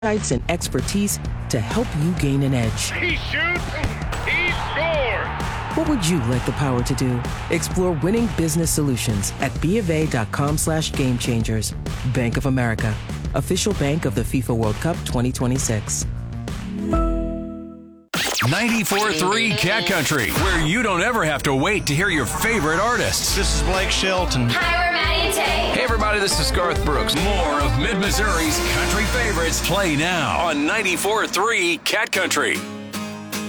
insights and expertise to help you gain an edge. He shoots, he scores! What would you like the power to do? Explore winning business solutions at BofA.com/gamechangers. Bank of America, official bank of the FIFA World Cup 2026. 94.3 Cat Country, where you don't ever have to wait to hear your favorite artists. This is Blake Shelton. Hi, we're Maddie and Tay. Hey everybody, this is Garth Brooks. More of Mid-Missouri's country favorites play now on 94.3 Cat Country.